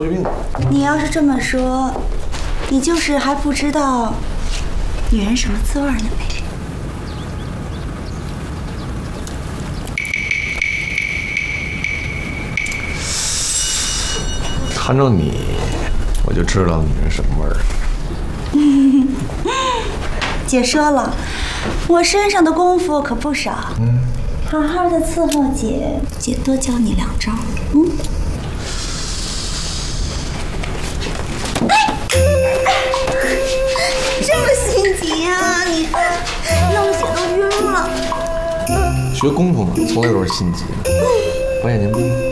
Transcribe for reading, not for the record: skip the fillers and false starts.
你要是这么说，你就是还不知道女人什么滋味呢呗。 看着你，我就知道女人什么味儿。 姐说了，我身上的功夫可不少。好好的伺候姐，姐多教你2招。这么心急呀，你弄姐都晕了。 学功夫嘛，从来都是心急的。把眼睛闭。